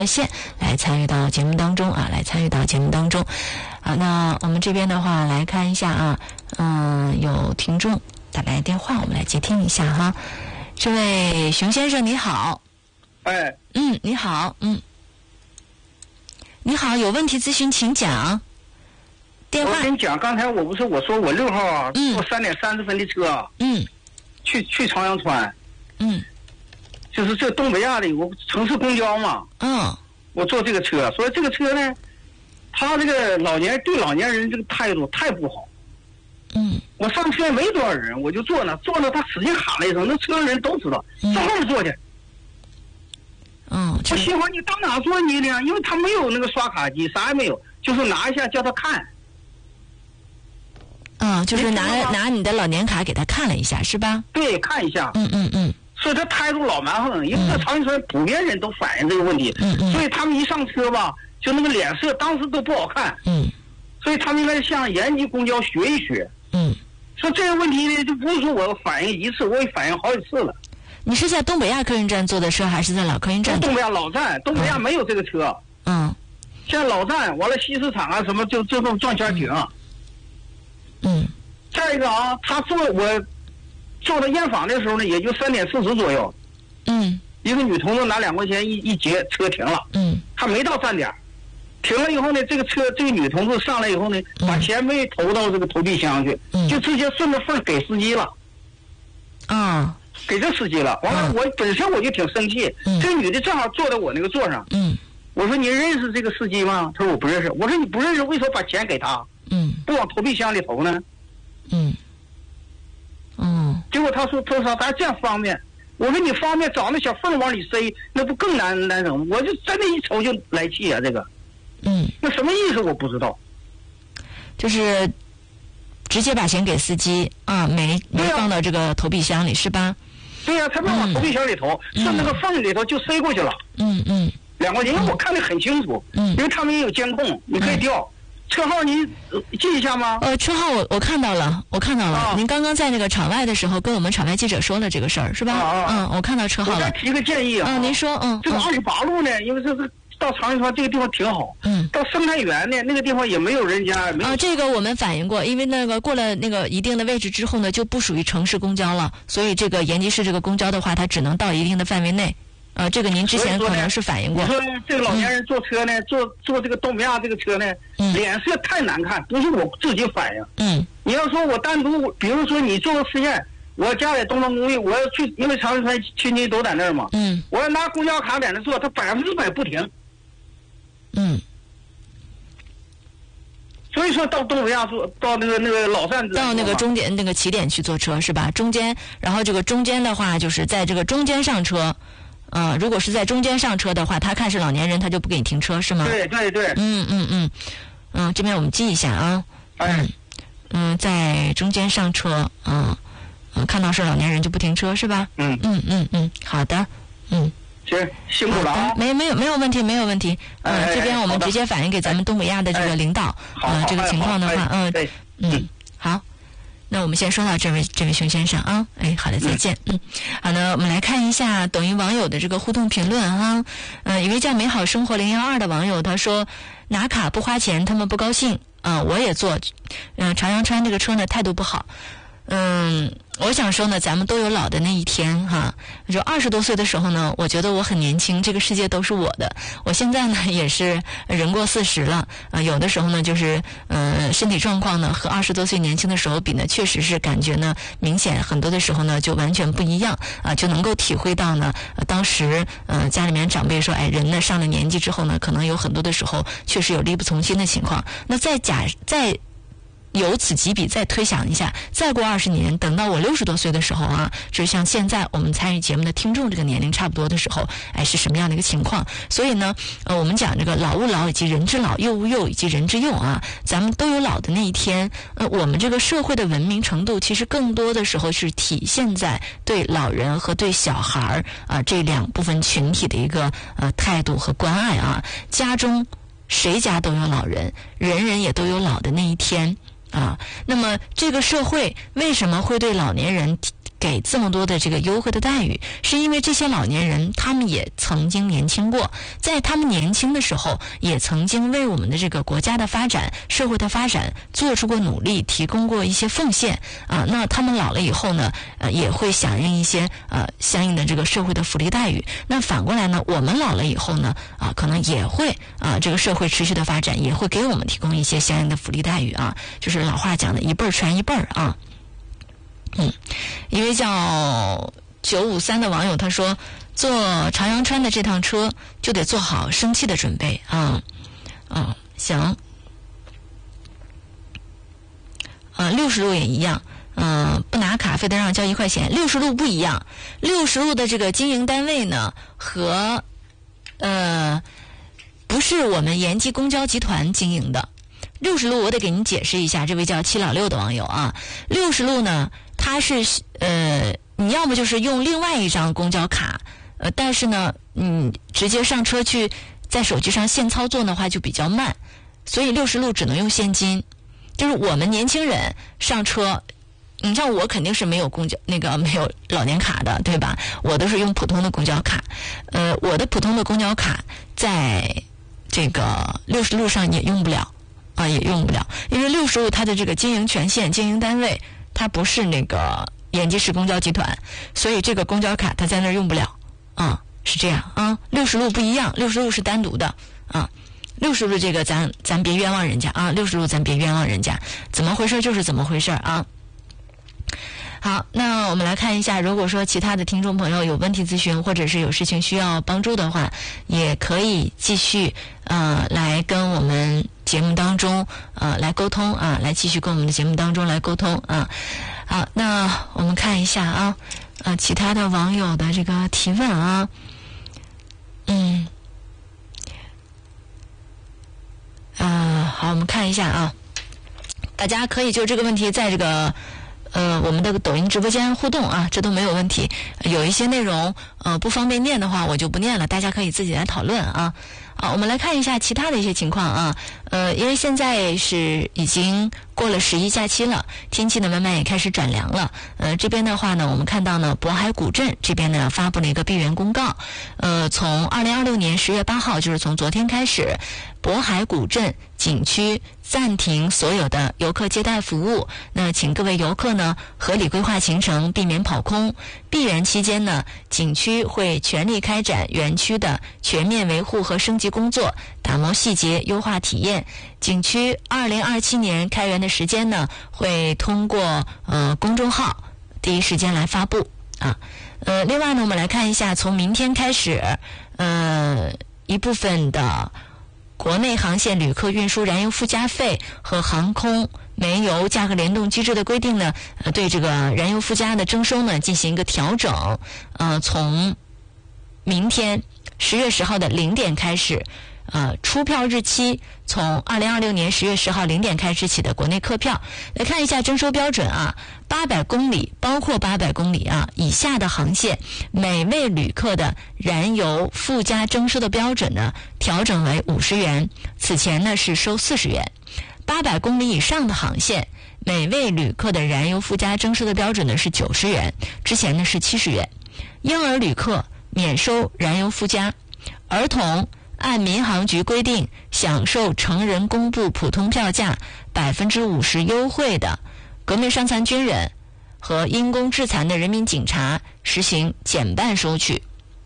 线来参与到节目当中啊，那我们这边的话来看一下啊，有听众打来电话，我们来接听一下哈。这位熊先生你好。 哎， 你好，你好，有问题咨询请讲。电话。 我跟你讲，刚才我不是我说我6号啊，坐3点30分的车，去朝阳川，就是这东北亚的有个城市公交嘛，我坐这个车，所以这个车呢，他这个对老年人这个态度太不好。我上车没多少人，我就坐那，他使劲喊了一声，那车上人都知道，上后面坐去。我心话，你到哪坐你呢？因为他没有那个刷卡机，啥也没有，就是拿一下叫他看。 就是拿你的老年卡给他看了一下，是吧？ 对，看一下。所以他态度老蛮横，因为在长春普遍人都反映这个问题，所以他们一上车吧，就那个脸色当时都不好看。所以他们应该向延吉公交学一学。说这个问题呢，就不是说我反映一次，我也反映好几次了。 你是在东北亚客运站坐的车，还是在老客运站？ 东北亚老站，东北亚没有这个车。现在老站完了，西市场啊什么就自动转圈停。再一个啊，我坐到验访的时候呢，也就3点40左右。一个女同志拿2块钱一节，车停了。她没到站点，停了以后呢，这个女同志上来以后呢，把钱没投到这个投币箱去，就直接顺着缝给司机了。给这司机了。完了，我本身我就挺生气。这女的正好坐在我那个座上。我说你认识这个司机吗？她说我不认识。我说你不认识，为什么把钱给他？不往投币箱里投呢？结果他说他这样方便。我说你方便找那小缝往里塞，那不更难整？我就真的一瞅就来气啊！这个，那什么意思我不知道。 就是直接把钱给司机没放到这个投币箱里是吧？ 对呀，他没往投币箱里投，顺那个缝里头就塞过去了。2块钱，因为我看得很清楚，因为他们也有监控，你可以调。车号您记一下吗？ 车号我看到了。您刚刚在那个场外的时候跟我们场外记者说了这个事儿是吧？我看到车号了。 我再提个建议啊。 您说。 这个28路呢，因为这是到长春这个地方挺好。到生态园呢，那个地方也没有人家。 这个我们反映过，因为那个过了那个一定的位置之后呢，就不属于城市公交了，所以这个延吉市这个公交的话，它只能到一定的范围内。这个您之前可能是反映过。 你说这个老年人坐车呢，坐这个东北亚这个车呢，脸色太难看，不是我自己反映。你要说我单独，比如说你做个实验，我家里东方公寓，我要去，因为长春亲戚都在那儿嘛。我要拿公交卡在那坐，他100%不停。所以说到东北亚坐，到那个老站， 到那个终点那个起点去坐车是吧？中间，然后这个中间的话，就是在这个中间上车。如果是在中间上车的话，他看是老年人，他就不给你停车是吗？ 对。 这边我们记一下啊。在中间上车看到是老年人就不停车是吧？好的。 行，辛苦了啊。 没有问题。这边我们直接反映给咱们东北亚的这个领导。这个情况的话，好。那我们先说到这位熊先生啊，好的，再见。好的，我们来看一下抖音网友的这个互动评论啊。一位叫美好生活012的网友他说，拿卡不花钱他们不高兴我也坐朝阳川这个车呢态度不好。我想说呢，咱们都有老的那一天哈。就20多岁的时候呢，我觉得我很年轻，这个世界都是我的。我现在呢也是人过40了有的时候呢就是身体状况呢和20多岁年轻的时候比呢，确实是感觉呢明显很多的时候呢就完全不一样就能够体会到呢当时家里面长辈说人呢上了年纪之后呢，可能有很多的时候确实有力不从心的情况。那再由此及彼，再推想一下，再过20年，等到我60多岁的时候就是像现在我们参与节目的听众这个年龄差不多的时候是什么样的一个情况。所以呢我们讲这个老吾老以及人之老，幼吾幼以及人之幼咱们都有老的那一天。我们这个社会的文明程度其实更多的时候是体现在对老人和对小孩这2部分群体的一个态度和关爱家中谁家都有老人，人人也都有老的那一天那么这个社会为什么会对老年人给这么多的这个优惠的待遇，是因为这些老年人他们也曾经年轻过，在他们年轻的时候也曾经为我们的这个国家的发展、社会的发展做出过努力，提供过一些奉献啊。那他们老了以后呢，也会响应一些相应的这个社会的福利待遇。那反过来呢，我们老了以后呢，可能也会这个社会持续的发展，也会给我们提供一些相应的福利待遇啊。就是老话讲的一辈儿传一辈儿啊。一位叫953的网友他说，坐朝阳川的这趟车就得做好生气的准备啊。行。60路也一样，不拿卡非得让交1块钱。60路不一样，60路的这个经营单位呢和不是我们延吉公交集团经营的。60路我得给您解释一下，这位叫7老6的网友啊，60路呢它是你要么就是用另外一张公交卡，但是呢直接上车去在手机上现操作的话就比较慢，所以60路只能用现金。就是我们年轻人上车，你像我肯定是没有没有老年卡的，对吧？我都是用普通的公交卡。我的普通的公交卡在这个60路上也用不了也用不了，因为60路它的这个经营权限、经营单位它不是那个延吉市公交集团，所以这个公交卡它在那儿用不了是这样啊。60路不一样，60路是单独的60路这个咱别冤枉人家60路咱别冤枉人家，怎么回事就是怎么回事啊。好，那我们来看一下，如果说其他的听众朋友有问题咨询，或者是有事情需要帮助的话，也可以继续来跟我们节目当中来沟通来继续跟我们的节目当中来沟通好，那我们看一下其他的网友的这个提问好，我们看一下大家可以就这个问题在这个我们的抖音直播间互动这都没有问题。有一些内容不方便念的话，我就不念了，大家可以自己来讨论我们来看一下其他的一些情况因为现在是已经过了11假期了，天气呢慢慢也开始转凉了。这边的话呢，我们看到呢，渤海古镇这边呢发布了一个闭园公告。从2026年10月8号，就是从昨天开始，渤海古镇景区暂停所有的游客接待服务。那请各位游客呢合理规划行程，避免跑空。闭园期间呢，景区会全力开展园区的全面维护和升级工作，打磨细节，优化体验。景区2027年开园的时间呢，会通过公众号第一时间来发布另外呢，我们来看一下，从明天开始一部分的国内航线旅客运输燃油附加费和航空煤油价格联动机制的规定呢，对这个燃油附加的征收呢进行一个调整。从明天10月10号的0点开始，出票日期从2026年10月10号0点开始起的国内客票。来看一下征收标准800公里，包括800公里以下的航线，每位旅客的燃油附加征收的标准呢调整为50元，此前呢是收40元。800公里以上的航线，每位旅客的燃油附加征收的标准呢是90元，之前呢是70元。婴儿旅客免收燃油附加，儿童按民航局规定享受成人公布普通票价50%优惠的革命伤残军人和因公致残的人民警察实行减半收取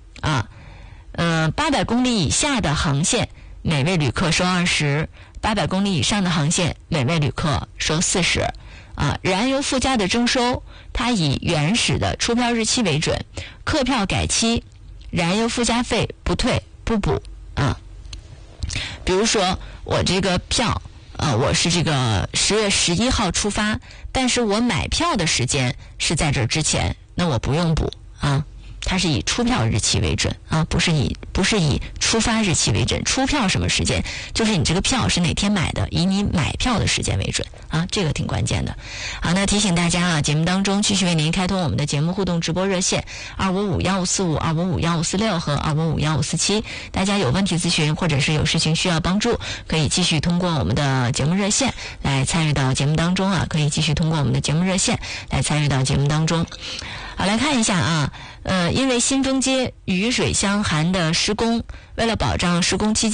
800公里以下的航线，每位旅客收20；800公里以上的航线，每位旅客收40。燃油附加的征收，它以原始的出票日期为准，客票改期，燃油附加费不退不补比如说我这个票我是这个10月11号出发，但是我买票的时间是在这之前，那我不用补它是以出票日期为准不是以出发日期为准。出票什么时间，就是你这个票是哪天买的，以你买票的时间为准这个挺关键的。好，那提醒大家节目当中继续为您开通我们的节目互动直播热线2551545、2551546和2551547。大家有问题咨询或者是有事情需要帮助，可以继续通过我们的节目热线来参与到节目当中可以继续通过我们的节目热线来参与到节目当中。 好，来看一下啊，因为新丰街雨水箱涵的施工，为了保障施工期间